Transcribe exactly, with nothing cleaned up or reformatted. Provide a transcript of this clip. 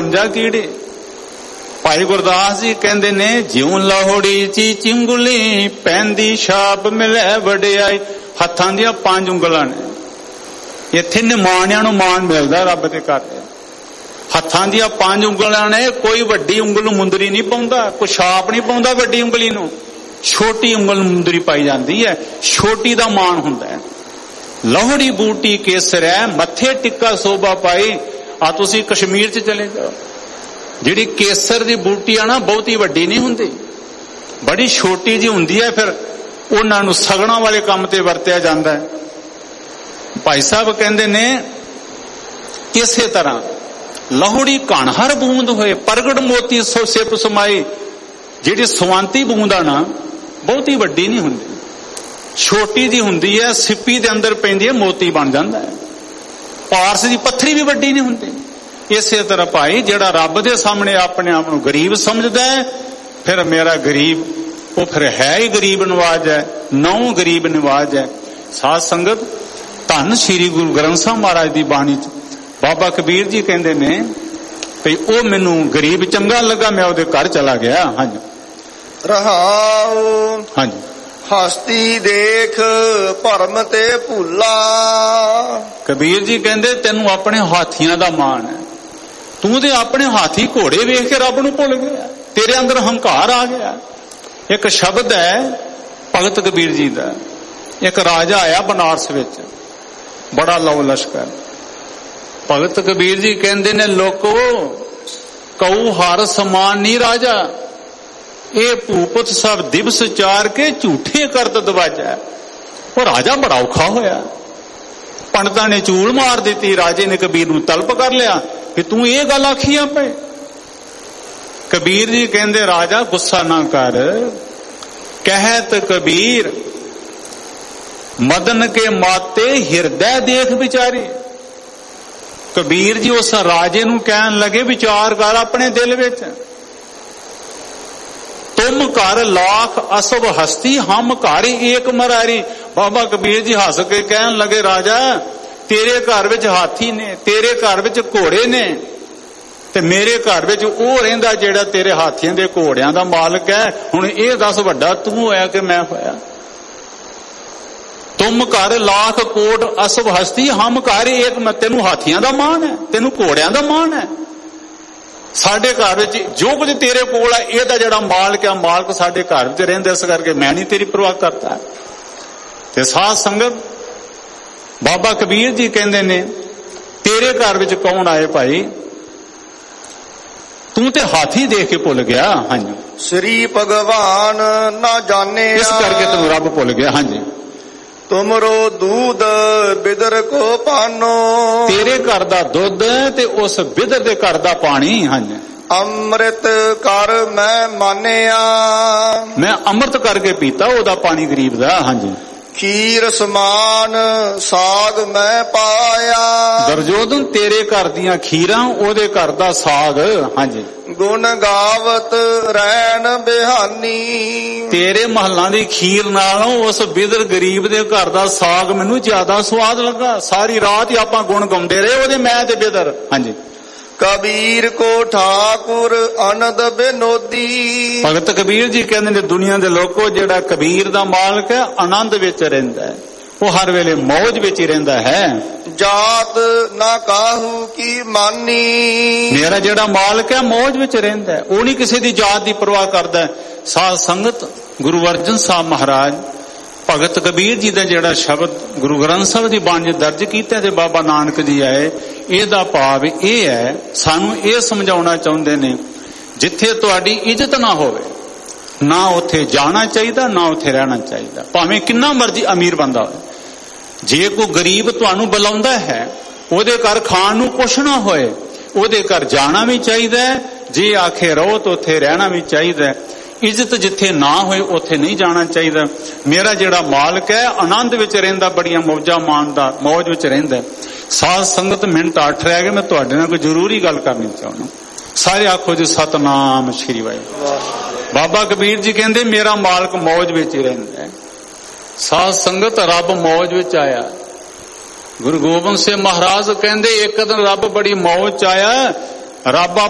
ਉਣੰਜਾ ਕੀੜੇ। ਭਾਈ ਗੁਰਦਾਸ ਜੀ ਕਹਿੰਦੇ ਨੇ ਜਿਉਂ ਲਾਹੌੜੀ ਚ ਚਿੰਗੁਲੀ ਪੈਂਦੀ ਛਾਪ ਮਿਲੇ ਵਡਿਆਈ। ਹੱਥਾਂ ਦੀਆਂ ਪੰਜ ਉਂਗਲਾਂ ਨੇ, ਇੱਥੇ ਨਿਮਾਣਿਆਂ ਨੂੰ ਮਾਣ ਮਿਲਦਾ ਰੱਬ ਦੇ ਘਰ। ਹੱਥਾਂ ਦੀਆਂ ਪੰਜ ਉਂਗਲਾਂ ਨੇ, ਕੋਈ ਵੱਡੀ ਉਂਗਲ ਨੂੰ ਮੁੰਦਰੀ ਨਹੀਂ ਪਾਉਂਦਾ, ਕੋਈ ਛਾਪ ਨਹੀਂ ਪਾਉਂਦਾ ਵੱਡੀ ਉਂਗਲੀ ਨੂੰ, ਛੋਟੀ ਉਂਗਲ ਨੂੰ ਮੁੰਦਰੀ ਪਾਈ ਜਾਂਦੀ ਹੈ, ਛੋਟੀ ਦਾ ਮਾਣ ਹੁੰਦਾ ਹੈ। ਲਾਹੌੜੀ ਬੂਟੀ ਕੇਸਰ ਹੈ, ਮੱਥੇ ਟਿੱਕਾ ਸੋਭਾ ਪਾਈ। ਆ ਤੁਸੀਂ ਕਸ਼ਮੀਰ ਚ ਚਲੇ ਜਾਓ, ਜਿਹੜੀ ਕੇਸਰ ਦੀ ਬੂਟੀ ਆ ਨਾ ਬਹੁਤੀ ਵੱਡੀ ਨਹੀਂ ਹੁੰਦੀ, ਬੜੀ ਛੋਟੀ ਜਿਹੀ ਹੁੰਦੀ ਹੈ। ਫਿਰ ਉਹਨਾਂ ਨੂੰ ਸਗਣਾ ਵਾਲੇ ਕੰਮ ਤੇ ਵਰਤਿਆ ਜਾਂਦਾ ਹੈ। ਭਾਈ ਸਾਹਿਬ ਕਹਿੰਦੇ ਨੇ ਇਸੇ ਤਰ੍ਹਾਂ ਲਾਹੌੜੀ ਕਣ ਹਰ ਬੂੰਦ ਹੋਏ ਪ੍ਰਗਟ ਮੋਤੀ ਸੋ ਸਿਪ ਸਮਾਈ। ਜਿਹੜੀ ਸਵਾਂਤੀ ਬੂੰਦ ਆ ਨਾ ਬਹੁਤੀ ਵੱਡੀ ਨਹੀਂ ਹੁੰਦੀ, ਛੋਟੀ ਜਿਹੀ ਹੁੰਦੀ ਹੈ, ਸਿੱਪੀ ਦੇ ਅੰਦਰ ਪੈਂਦੀ ਹੈ, ਮੋਤੀ ਬਣ ਜਾਂਦਾ ਹੈ। ਪਾਰਸ ਦੀ ਪੱਥਰੀ ਵੀ ਵੱਡੀ ਨਹੀਂ ਹੁੰਦੀ। ਇਸੇ ਤਰ੍ਹਾਂ ਭਾਈ ਜਿਹੜਾ ਰੱਬ ਦੇ ਸਾਹਮਣੇ ਆਪਣੇ ਆਪ ਨੂੰ ਗਰੀਬ ਸਮਝਦਾ ਹੈ, ਫਿਰ ਮੇਰਾ ਗਰੀਬ ਉਹ ਫਿਰ ਹੈ ਹੀ ਗਰੀਬ ਨਵਾਜ ਹੈ, ਨੌ ਗਰੀਬ ਨਵਾਜ ਹੈ। ਸਾਧ ਸੰਗਤ, ਧੰਨ ਸ਼੍ਰੀ ਗੁਰੂ ਗ੍ਰੰਥ ਸਾਹਿਬ ਮਹਾਰਾਜ ਦੀ ਬਾਣੀ ਚ ਬਾਬਾ ਕਬੀਰ ਜੀ ਕਹਿੰਦੇ ਨੇ ਭਈ ਉਹ ਮੈਨੂੰ ਗਰੀਬ ਚੰਗਾ ਲੱਗਾ, ਮੈਂ ਉਹਦੇ ਘਰ ਚਲਾ ਗਿਆ। ਹਾਂਜੀ ਰਹਾਉ। ਹਾਂਜੀ ਹਸਤੀ ਦੇਖ ਭਰਮ ਤੇ ਭੁੱਲਾ। ਕਬੀਰ ਜੀ ਕਹਿੰਦੇ ਤੈਨੂੰ ਆਪਣੇ ਹਾਥੀਆਂ ਦਾ ਮਾਣ ਹੈ, ਤੂੰ ਤੇ ਆਪਣੇ ਹਾਥੀ ਘੋੜੇ ਵੇਖ ਕੇ ਰੱਬ ਨੂੰ ਭੁੱਲ ਗਿਆ, ਤੇਰੇ ਅੰਦਰ ਹੰਕਾਰ ਆ ਗਿਆ। ਇੱਕ ਸ਼ਬਦ ਹੈ ਭਗਤ ਕਬੀਰ ਜੀ ਦਾ, ਇੱਕ ਰਾਜਾ ਆਇਆ ਬਨਾਰਸ ਵਿੱਚ, ਬੜਾ ਲਓ ਲਸ਼ਕਰ। ਭਗਤ ਕਬੀਰ ਜੀ ਕਹਿੰਦੇ ਨੇ ਲੋਕੋ ਕਉ ਹਰ ਸਮਾਨ ਨਹੀਂ ਰਾਜਾ, ਇਹ ਭੂਪਤ ਸਭ ਦਿਵਸ ਚਾਰ ਕੇ ਝੂਠੇ ਕਰਤ ਦਵਾਜਾ। ਉਹ ਰਾਜਾ ਬੜਾ ਔਖਾ ਹੋਇਆ, ਪੰਡਤਾਂ ਨੇ ਚੂਲ ਮਾਰ ਦਿੱਤੀ, ਰਾਜੇ ਨੇ ਕਬੀਰ ਨੂੰ ਤਲਬ ਕਰ ਲਿਆ ਕਿ ਤੂੰ ਇਹ ਗੱਲ ਆਖੀਆਂ ਪਏ। ਕਬੀਰ ਜੀ ਕਹਿੰਦੇ ਰਾਜਾ ਗੁੱਸਾ ਨਾ ਕਰ, ਕਹਿਤ ਕਬੀਰ ਮਦਨ ਕੇ ਮਾਤੇ ਹਿਰਦੈ ਦੇਖ ਵਿਚਾਰੀ। ਕਬੀਰ ਜੀ ਉਸ ਰਾਜੇ ਨੂੰ ਕਹਿਣ ਲੱਗੇ ਵਿਚਾਰ ਕਰ ਆਪਣੇ ਦਿਲ ਵਿੱਚ, ਤੁਮ ਘਰ ਲਾਖ ਅਸਭ ਹਸਤੀ ਹਮ ਘਰ ਏਕ ਮਰਾਰੀ। ਬਾਬਾ ਕਬੀਰ ਜੀ ਹੱਸ ਕੇ ਕਹਿਣ ਲੱਗੇ ਰਾਜਾ ਤੇਰੇ ਘਰ ਵਿੱਚ ਹਾਥੀ ਨੇ, ਤੇਰੇ ਘਰ ਵਿੱਚ ਘੋੜੇ ਨੇ, ਤੇ ਮੇਰੇ ਘਰ ਵਿੱਚ ਉਹ ਰਹਿੰਦਾ ਜਿਹੜਾ ਤੇਰੇ ਹਾਥੀਆਂ ਦੇ ਘੋੜਿਆਂ ਦਾ ਮਾਲਕ ਹੈ। ਹੁਣ ਇਹ ਦੱਸ ਵੱਡਾ ਤੂੰ ਹੋਇਆ ਕਿ ਮੈਂ ਹੋਇਆ? ਤੁਮ ਘਰ ਲੱਖ ਕੋਟ ਅਸਭ ਹਸਤੀ ਹਮ ਘਰ ਏਕ। ਤੈਨੂੰ ਹਾਥੀਆਂ ਦਾ ਮਾਣ ਹੈ, ਤੈਨੂੰ ਘੋੜਿਆਂ ਦਾ ਮਾਣ ਹੈ। ਸਾਡੇ ਘਰ ਵਿੱਚ ਜੋ ਕੁਝ ਤੇਰੇ ਕੋਲ ਹੈ ਇਹਦਾ ਜਿਹੜਾ ਮਾਲਕ ਹੈ, ਮਾਲਕ ਸਾਡੇ ਘਰ ਵਿੱਚ ਰਹਿੰਦਾ, ਇਸ ਕਰਕੇ ਮੈਂ ਨਹੀਂ ਤੇਰੀ ਪਰਵਾਹ ਕਰਦਾ। ਤੇ ਸਾਧ ਸੰਗਤ, ਬਾਬਾ ਕਬੀਰ ਜੀ ਕਹਿੰਦੇ ਨੇ ਤੇਰੇ ਘਰ ਵਿੱਚ ਕੌਣ ਆਏ ਭਾਈ, ਤੂੰ ਤੇ ਹਾਥੀ ਦੇਖ ਕੇ ਭੁੱਲ ਗਿਆ। ਹਾਂਜੀ ਸ੍ਰੀ ਭਗਵਾਨ ਨਾ ਜਾਣੇ, ਇਸ ਕਰਕੇ ਤੂੰ ਰੱਬ ਭੁੱਲ ਗਿਆ। ਹਾਂਜੀ ਤੁਮਰੋ ਦੂਧ ਬਿਦਰ ਕੋ ਪਾਨੋ। ਤੇਰੇ ਘਰ ਦਾ ਦੁੱਧ ਤੇ ਉਸ ਬਿਦਰ ਦੇ ਘਰ ਦਾ ਪਾਣੀ। ਹਾਂਜੀ ਅੰਮ੍ਰਿਤ ਕਰ ਮੈਂ ਮਾਨਿਆ, ਮੈਂ ਅੰਮ੍ਰਿਤ ਕਰਕੇ ਪੀਤਾ ਉਹਦਾ ਪਾਣੀ ਗਰੀਬ ਦਾ। ਹਾਂਜੀ ਖੀਰ ਸਮਾਨ ਸਾਗ ਮੈਂ ਪਾਇਆ। ਦਰਜੋਦਨ ਤੇਰੇ ਘਰ ਦੀਆਂ ਖੀਰਾਂ, ਉਹਦੇ ਘਰ ਦਾ ਸਾਗ। ਹਾਂਜੀ ਗੁਣ ਗਾਵਤ ਰਹਿਣ ਬਿਹਾਨੀ। ਤੇਰੇ ਮਹੱਲਾਂ ਦੀ ਖੀਰ ਨਾਲੋਂ ਉਸ ਬਿਦਰ ਗਰੀਬ ਦੇ ਘਰ ਦਾ ਸਾਗ ਮੈਨੂੰ ਜ਼ਿਆਦਾ ਸਵਾਦ ਲੱਗਾ। ਸਾਰੀ ਰਾਤ ਹੀ ਆਪਾਂ ਗੁਣ ਗਾਉਂਦੇ ਰਹੇ ਉਹਦੇ, ਮੈਂ ਤੇ ਬਿਦਰ। ਹਾਂਜੀ ਕਬੀਰ ਕੋ ਠਾਕੁਰ ਅਨੰਦ ਬਿਨੋਦੀ। ਭਗਤ ਕਬੀਰ ਜੀ ਕਹਿੰਦੇ ਨੇ ਦੁਨੀਆ ਦੇ ਲੋਕੋ ਜਿਹੜਾ ਕਬੀਰ ਦਾ ਮਾਲਕ ਹੈ ਆਨੰਦ ਵਿੱਚ ਰਹਿੰਦਾ ਹੈ, ਉਹ ਹਰ ਵੇਲੇ ਮੌਜ ਵਿੱਚ ਹੀ ਰਹਿੰਦਾ ਹੈ। ਜਾਤ ਨਾ ਕਾਹੂ ਕੀ ਮਾਨੀ। ਮੇਰਾ ਜਿਹੜਾ ਮਾਲਕ ਹੈ ਮੌਜ ਵਿੱਚ ਰਹਿੰਦਾ ਹੈ, ਉਹ ਨਹੀਂ ਕਿਸੇ ਦੀ ਜਾਤ ਦੀ ਪਰਵਾਹ ਕਰਦਾ। ਸਾਧ ਸੰਗਤ, ਗੁਰੂ ਅਰਜਨ ਸਾਹਿਬ ਮਹਾਰਾਜ ਭਗਤ ਕਬੀਰ ਜੀ ਦਾ ਜਿਹੜਾ ਸ਼ਬਦ ਗੁਰੂ ਗ੍ਰੰਥ ਸਾਹਿਬ ਦੀ ਬਾਣੀ ਦਰਜ ਕੀਤਾ ਤੇ ਬਾਬਾ ਨਾਨਕ ਜੀ ਆਏ, ਇਹਦਾ ਭਾਵ ਇਹ ਹੈ, ਸਾਨੂੰ ਇਹ ਸਮਝਾਉਣਾ ਚਾਹੁੰਦੇ ਨੇ ਜਿੱਥੇ ਤੁਹਾਡੀ ਇੱਜ਼ਤ ਨਾ ਹੋਵੇ ਨਾ ਉੱਥੇ ਜਾਣਾ ਚਾਹੀਦਾ, ਨਾ ਉੱਥੇ ਰਹਿਣਾ ਚਾਹੀਦਾ, ਭਾਵੇਂ ਕਿੰਨਾ ਮਰਜ਼ੀ ਅਮੀਰ ਬੰਦਾ ਹੋਵੇ। ਜੇ ਕੋਈ ਗਰੀਬ ਤੁਹਾਨੂੰ ਬੁਲਾਉਂਦਾ ਹੈ, ਉਹਦੇ ਘਰ ਖਾਣ ਨੂੰ ਕੁਛ ਨਾ ਹੋਏ, ਉਹਦੇ ਘਰ ਜਾਣਾ ਵੀ ਚਾਹੀਦਾ ਹੈ। ਜੇ ਆਖੇ ਰਹੋ ਤਾਂ ਉੱਥੇ ਰਹਿਣਾ ਵੀ ਚਾਹੀਦਾ ਹੈ। ਇੱਜ਼ਤ ਜਿੱਥੇ ਨਾ ਹੋਏ ਉੱਥੇ ਨਹੀਂ ਜਾਣਾ ਚਾਹੀਦਾ। ਮੇਰਾ ਜਿਹੜਾ ਮਾਲਕ ਹੈ ਆਨੰਦ ਵਿੱਚ ਰਹਿੰਦਾ, ਬੜੀਆਂ ਮੌਜਾਂ ਮਾਣਦਾ, ਮੌਜ ਵਿੱਚ ਰਹਿੰਦਾ। ਸਾਧ ਸੰਗਤ, ਮਿੰਟ ਅੱਠ ਰਹਿ ਗਏ, ਮੈਂ ਤੁਹਾਡੇ ਨਾਲ ਕੋਈ ਜ਼ਰੂਰੀ ਗੱਲ ਕਰਨੀ ਚਾਹੁੰਦਾ। ਸਾਰੇ ਆਖੋ ਜੀ ਸਤਨਾਮ ਸ਼੍ਰੀ ਵਾਹਿਗੁਰੂ। ਬਾਬਾ ਕਬੀਰ ਜੀ ਕਹਿੰਦੇ ਮੇਰਾ ਮਾਲਕ ਮੌਜ ਵਿੱਚ ਹੀ ਰਹਿੰਦਾ ਹੈ। ਸਾਧ ਸੰਗਤ, ਰੱਬ ਮੌਜ ਵਿੱਚ ਆਇਆ। ਗੁਰੂ ਗੋਬਿੰਦ ਸਿੰਘ ਮਹਾਰਾਜ ਕਹਿੰਦੇ ਇੱਕ ਦਿਨ ਰੱਬ ਬੜੀ ਮੌਜ ਚ ਆਇਆ। ਰੱਬ